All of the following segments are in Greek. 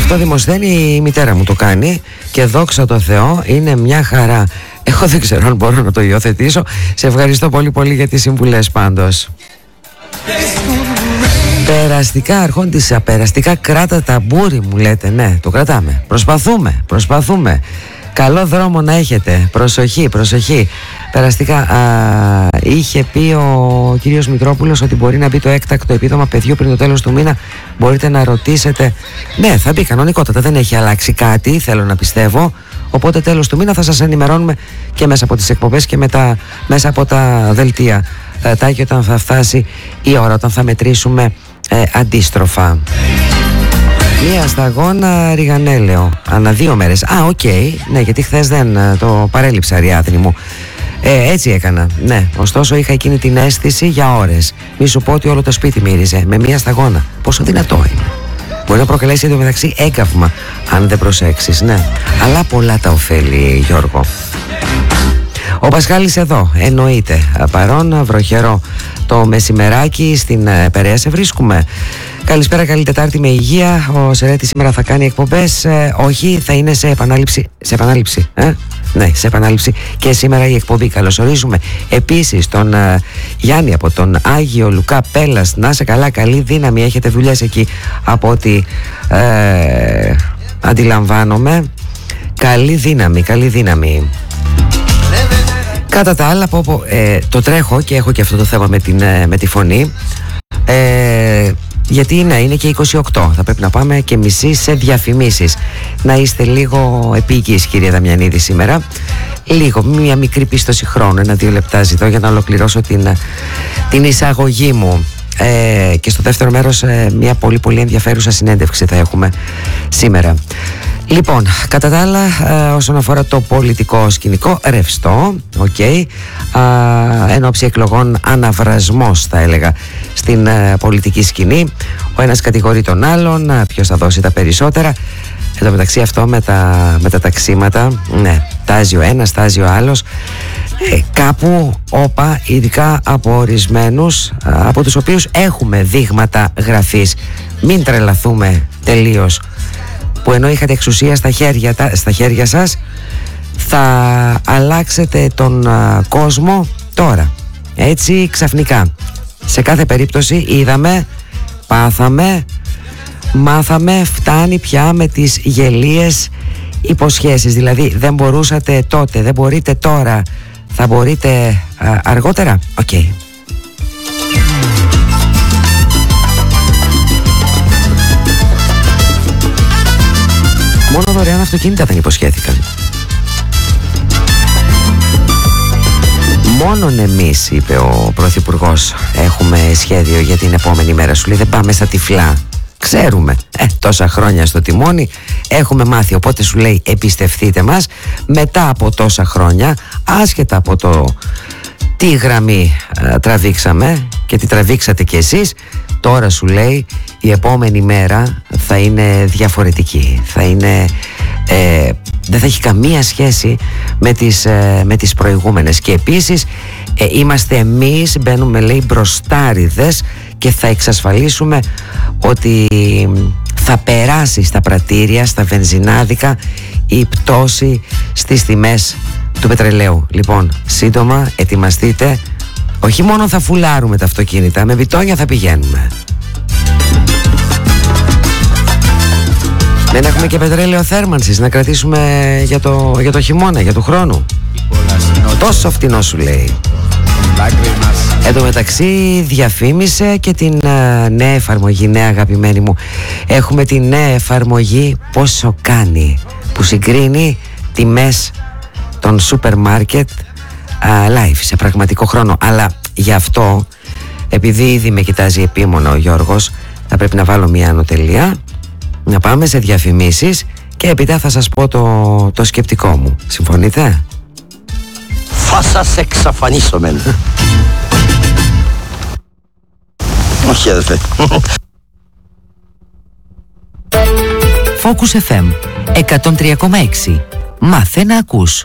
Αυτό δημοσθένει η μητέρα μου, το κάνει και δόξα τω Θεώ είναι μια χαρά. Εγώ δεν ξέρω αν μπορώ να το υιοθετήσω. Σε ευχαριστώ πολύ πολύ για τις συμβουλές πάντως. Περαστικά αρχόντισσα, περαστικά κράτα ταμπούρι μου λέτε. Ναι, το κρατάμε. Προσπαθούμε. Καλό δρόμο να έχετε. Προσοχή. Περαστικά, είχε πει ο κύριος Μητρόπουλος ότι μπορεί να μπει το έκτακτο επίδομα παιδιού πριν το τέλος του μήνα. Μπορείτε να ρωτήσετε. Ναι, θα μπει κανονικότατα. Δεν έχει αλλάξει κάτι, θέλω να πιστεύω. Οπότε τέλος του μήνα θα σας ενημερώνουμε και μέσα από τις εκπομπές και μέσα από τα δελτία. Τάκη, όταν θα φτάσει η ώρα, όταν θα μετρήσουμε αντίστροφα. Μία σταγόνα ριγανέλαιο ανά 2 μέρες. Οκ. Ναι, γιατί χθες δεν το παρέλειψα, Αριάδνη μου. Έτσι έκανα. Ναι, ωστόσο είχα εκείνη την αίσθηση για ώρες. Μη σου πω ότι όλο το σπίτι μύριζε με μία σταγόνα. Πόσο δυνατό είναι. Μπορεί να προκαλέσει εντωμεταξύ έγκαυμα αν δεν προσέξεις. Ναι, αλλά πολλά τα ωφέλη, Γιώργο. Ο Πασχάλης εδώ, εννοείται. Παρόν, βροχερό το μεσημεράκι στην Περαία σε βρίσκουμε. Καλησπέρα, καλή Τετάρτη με υγεία. Ο Σερέτης σήμερα θα κάνει εκπομπές. Όχι, θα είναι σε επανάληψη. Ναι, σε επανάληψη και σήμερα η εκπομπή. Καλωσορίζουμε επίσης τον Γιάννη από τον Άγιο Λουκά Πέλλας. Να σε καλά, καλή δύναμη. Έχετε δουλειές εκεί από ό,τι αντιλαμβάνομαι. Καλή δύναμη. Κατά τα άλλα, το τρέχω και έχω και αυτό το θέμα με τη φωνή. Γιατί είναι και 28. Θα πρέπει να πάμε και μισή σε διαφημίσεις. Να είστε λίγο επίκης, κυρία Δαμιανίδη, σήμερα. Λίγο, μια μικρή πίστοση χρόνου. 1-2 λεπτά ζητώ για να ολοκληρώσω την εισαγωγή μου. Και στο δεύτερο μέρος μια πολύ πολύ ενδιαφέρουσα συνέντευξη θα έχουμε σήμερα. Λοιπόν, κατά τα άλλα, όσον αφορά το πολιτικό σκηνικό, ρευστό, εν ώψη εκλογών αναβρασμός θα έλεγα στην πολιτική σκηνή. Ο ένας κατηγορεί τον άλλον, ποιος θα δώσει τα περισσότερα. Εν τω μεταξύ αυτό με τα ταξίματα, ναι, τάζει ο ένας, τάζει ο άλλος. Κάπου όπα, ειδικά από ορισμένους από τους οποίους έχουμε δείγματα γραφής. Μην τρελαθούμε τελείως, που ενώ είχατε εξουσία στα χέρια σας, θα αλλάξετε τον κόσμο τώρα, έτσι ξαφνικά. Σε κάθε περίπτωση είδαμε, πάθαμε, μάθαμε, φτάνει πια με τις γελίες υποσχέσεις. Δηλαδή δεν μπορούσατε τότε, δεν μπορείτε τώρα, θα μπορείτε αργότερα. Οκ. Μόνο δωρεάν αυτοκίνητα δεν υποσχέθηκαν. Μόνον εμείς, είπε ο Πρωθυπουργός, έχουμε σχέδιο για την επόμενη μέρα. Σου λέει δεν πάμε στα τυφλά. Ξέρουμε, τόσα χρόνια στο τιμόνι έχουμε μάθει. Οπότε σου λέει εμπιστευτείτε μας. Μετά από τόσα χρόνια, άσχετα από το τι γραμμή τραβήξαμε και τι τραβήξατε κι εσείς, τώρα σου λέει η επόμενη μέρα θα είναι διαφορετική. Θα είναι, δεν θα έχει καμία σχέση με τις προηγούμενες. Και επίσης είμαστε εμείς, μπαίνουμε λέει μπροστάριδες και θα εξασφαλίσουμε ότι θα περάσει στα πρατήρια, στα βενζινάδικα η πτώση στις τιμές του πετρελαίου. Λοιπόν, σύντομα ετοιμαστείτε. Όχι μόνο θα φουλάρουμε τα αυτοκίνητα, με βιτόνια θα πηγαίνουμε. Δεν έχουμε και πετρέλαιο θέρμανσης να κρατήσουμε για το χειμώνα, για του χρόνου. Τόσο φτηνό σου λέει. Εν τω μεταξύ διαφήμισε και την νέα εφαρμογή, νέα αγαπημένη μου. Έχουμε τη νέα εφαρμογή πόσο κάνει, που συγκρίνει τιμές των σούπερ μάρκετ live, σε πραγματικό χρόνο. Αλλά γι' αυτό, επειδή ήδη με κοιτάζει επίμονα ο Γιώργος, θα πρέπει να βάλω μια ανωτελεία, να πάμε σε διαφημίσεις και έπειτα θα σας πω το σκεπτικό μου. Συμφωνείτε? Θα σας εξαφανίσω μεν. Όχι αδελφέ. Focus FM 103,6. Μάθε να ακούς.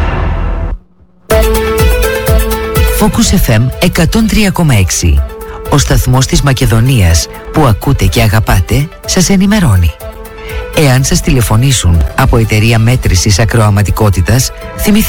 Focus FM 103,6. Ο σταθμός της Μακεδονίας που ακούτε και αγαπάτε σας ενημερώνει. Εάν σας τηλεφωνήσουν από εταιρεία μέτρησης ακροαματικότητας, θυμηθείτε